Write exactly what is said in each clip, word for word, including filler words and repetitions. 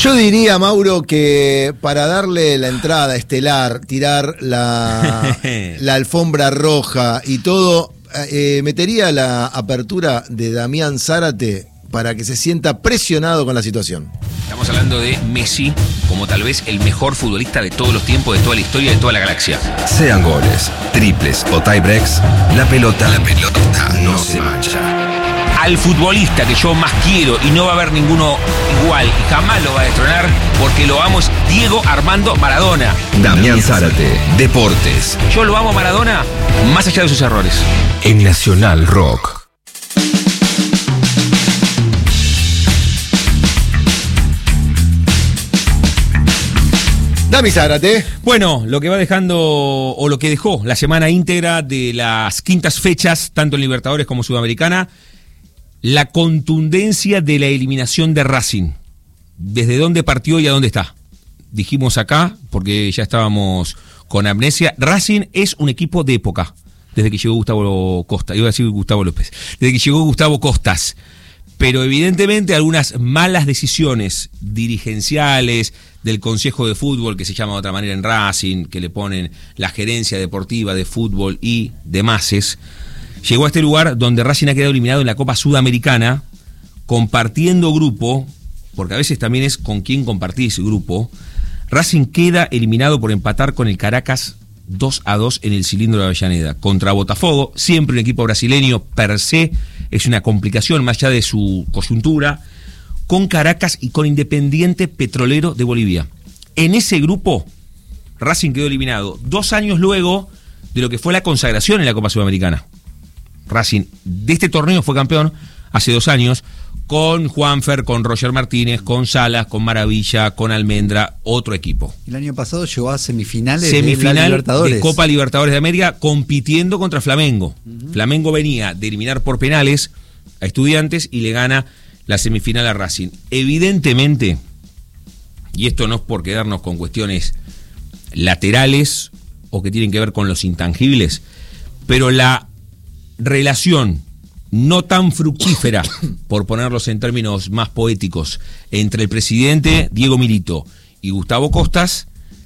Yo diría, Mauro, que para darle la entrada estelar, tirar la, la alfombra roja y todo, eh, metería la apertura de Damián Zárate para que se sienta presionado con la situación. Estamos hablando de Messi como tal vez el mejor futbolista de todos los tiempos, de toda la historia, de toda la galaxia. Sean goles, triples o tiebreaks, la pelota, la pelota no se mancha. Al futbolista que yo más quiero y no va a haber ninguno igual y jamás lo va a destronar porque lo amo es Diego Armando Maradona. Damián Zárate, Deportes. Yo lo amo a Maradona más allá de sus errores. En Nacional Rock. Dami Zárate. Bueno, lo que va dejando, o lo que dejó la semana íntegra de las quintas fechas, tanto en Libertadores como Sudamericana, la contundencia de la eliminación de Racing. ¿Desde dónde partió y a dónde está? Dijimos acá, porque ya estábamos con amnesia, Racing es un equipo de época, desde que llegó Gustavo Costa, iba a decir Gustavo López, desde que llegó Gustavo Costas. Pero evidentemente algunas malas decisiones dirigenciales del Consejo de Fútbol, que se llama de otra manera en Racing, que le ponen la gerencia deportiva de fútbol y demás, llegó a este lugar donde Racing ha quedado eliminado en la Copa Sudamericana, compartiendo grupo, porque a veces también es con quién compartir ese grupo. Racing queda eliminado por empatar con el Caracas dos a dos en el cilindro de Avellaneda. Contra Botafogo, siempre un equipo brasileño per se, es una complicación más allá de su coyuntura, con Caracas y con Independiente Petrolero de Bolivia. En ese grupo, Racing quedó eliminado dos años luego de lo que fue la consagración en la Copa Sudamericana. Racing de este torneo fue campeón hace dos años con Juanfer, con Roger Martínez, con Salas, con Maravilla, con Almendra, otro equipo. El año pasado llegó a semifinales Semifinal de la Libertadores. de Copa Libertadores de América, compitiendo contra Flamengo. Uh-huh. Flamengo venía de eliminar por penales a Estudiantes y le gana la semifinal a Racing. Evidentemente, y esto no es por quedarnos con cuestiones laterales o que tienen que ver con los intangibles, pero la relación no tan fructífera, por ponerlos en términos más poéticos, entre el presidente Diego Milito y Gustavo Costas,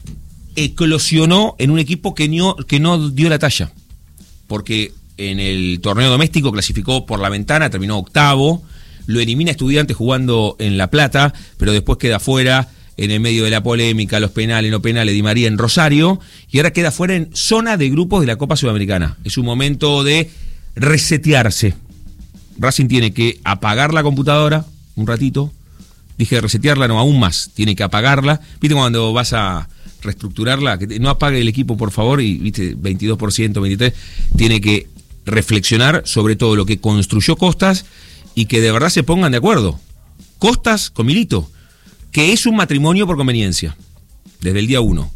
eclosionó en un equipo que no, que no dio la talla. Porque en el torneo doméstico clasificó por la ventana, terminó octavo, lo elimina Estudiantes jugando en La Plata, pero después queda fuera en el medio de la polémica, los penales, no penales, Di María en Rosario, y ahora queda fuera en zona de grupos de la Copa Sudamericana. Es un momento de resetearse. Racing tiene que apagar la computadora un ratito. Dije resetearla, no, aún más. Tiene que apagarla. ¿Viste cuando vas a reestructurarla? Que no apague el equipo, por favor, y viste, veintidós por ciento, veintitrés por ciento. Tiene que reflexionar sobre todo lo que construyó Costas y que de verdad se pongan de acuerdo. Costas con Milito, que es un matrimonio por conveniencia, desde el día uno.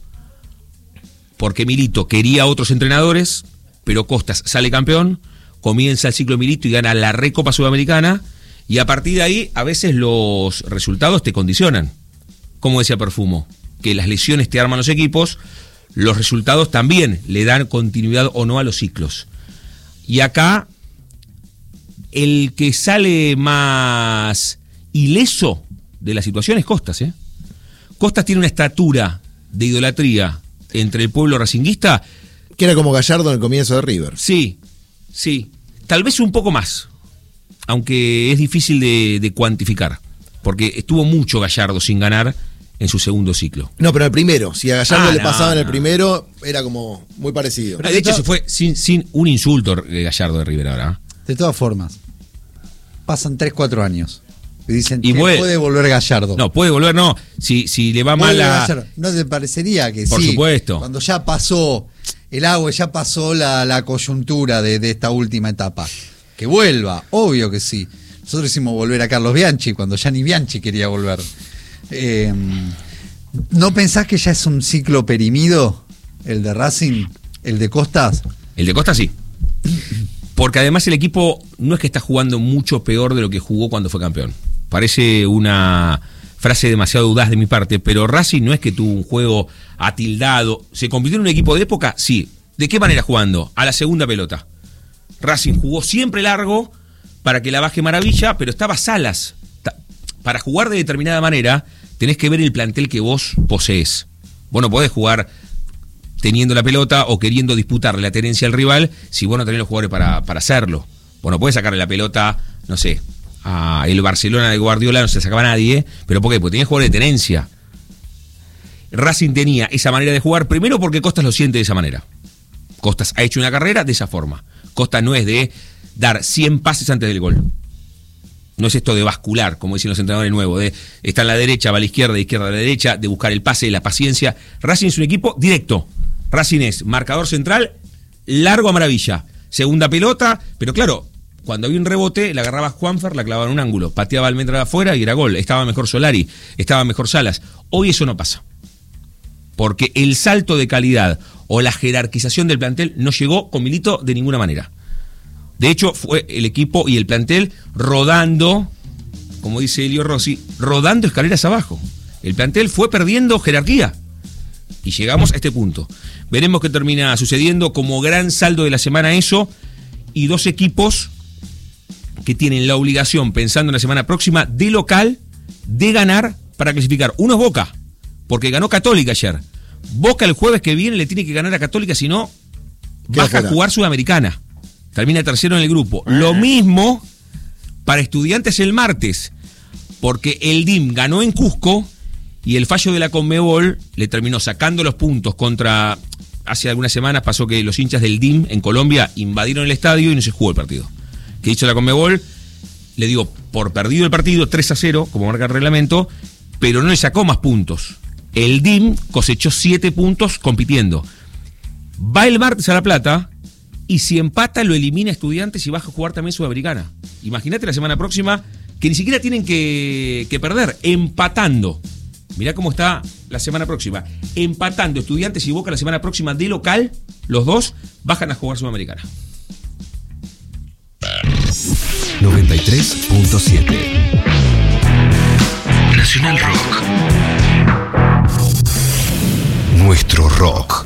Porque Milito quería otros entrenadores, pero Costas sale campeón, comienza el ciclo Milito y gana la Recopa Sudamericana, y a partir de ahí a veces los resultados te condicionan. Como decía Perfumo, que las lesiones te arman los equipos, los resultados también le dan continuidad o no a los ciclos. Y acá el que sale más ileso de la situación es Costas, ¿eh? Costas tiene una estatura de idolatría entre el pueblo racinguista. Que era como Gallardo en el comienzo de River. Sí, sí. Tal vez un poco más, aunque es difícil de, de cuantificar, porque estuvo mucho Gallardo sin ganar en su segundo ciclo. No, pero el primero, si a Gallardo ah, le no, pasaba en el no. primero, era como muy parecido. De hecho, se fue sin, sin un insulto Gallardo de River ahora. De todas formas, pasan tres, cuatro años. Y dicen y que puede, puede volver Gallardo. No, puede volver, no. Si, si le va mal a... ¿No te parecería que Por sí? Por supuesto. Cuando ya pasó el agua, ya pasó la, la coyuntura de, de esta última etapa. Que vuelva, obvio que sí. Nosotros hicimos volver a Carlos Bianchi cuando ya ni Bianchi quería volver. Eh, ¿No pensás que ya es un ciclo perimido el de Racing, el de Costas? El de Costas sí. Porque además el equipo no es que está jugando mucho peor de lo que jugó cuando fue campeón. Parece una frase demasiado audaz de mi parte, pero Racing no es que tuvo un juego atildado. ¿Se convirtió en un equipo de época? Sí. ¿De qué manera jugando? A la segunda pelota. Racing jugó siempre largo para que la baje Maravilla, pero estaba Salas. para jugar de determinada manera, tenés que ver el plantel que vos poseés. Vos no podés jugar teniendo la pelota o queriendo disputarle la tenencia al rival si vos no tenés los jugadores para, para hacerlo. Vos no podés sacarle la pelota, no sé, a el Barcelona de Guardiola, no se sacaba a nadie, pero ¿por qué? Porque tenía jugadores de tenencia. Racing tenía esa manera de jugar, primero porque Costas lo siente de esa manera. Costas ha hecho una carrera de esa forma. Costas no es de dar cien pases antes del gol. No es esto de bascular, como dicen los entrenadores nuevos, de estar a la derecha, va a la izquierda, de izquierda a la derecha, de buscar el pase, la paciencia. Racing es un equipo directo. Racing es marcador central, largo a maravilla. Segunda pelota, pero claro, cuando había un rebote, la agarraba Juanfer, la clavaba en un ángulo, pateaba Almendra afuera y era gol. Estaba mejor Solari, estaba mejor Salas. Hoy eso no pasa. Porque el salto de calidad o la jerarquización del plantel no llegó con Milito de ninguna manera. De hecho, fue el equipo y el plantel rodando, como dice Elio Rossi, rodando escaleras abajo. El plantel fue perdiendo jerarquía. Y llegamos a este punto. Veremos qué termina sucediendo. Como gran saldo de la semana eso. Y dos equipos que tienen la obligación, pensando en la semana próxima, de local, de ganar para clasificar. Uno es Boca, porque ganó Católica ayer. Boca el jueves que viene le tiene que ganar a Católica, si no, baja a jugar Sudamericana. Termina tercero en el grupo. Lo mismo para Estudiantes el martes, porque el D I M ganó en Cusco y el fallo de la Conmebol le terminó sacando los puntos contra... Hace algunas semanas pasó que los hinchas del D I M en Colombia invadieron el estadio y no se jugó el partido. Que hizo la Conmebol, le dio por perdido el partido tres a cero, como marca el reglamento, pero no le sacó más puntos. El D I M cosechó siete puntos compitiendo. Va el martes a La Plata y si empata lo elimina Estudiantes y baja a jugar también Sudamericana. Imagínate la semana próxima que ni siquiera tienen que, que perder, empatando. Mirá cómo está la semana próxima. Empatando Estudiantes y Boca la semana próxima de local, los dos bajan a jugar Sudamericana. noventa y tres punto siete Nacional Rock. Nuestro rock.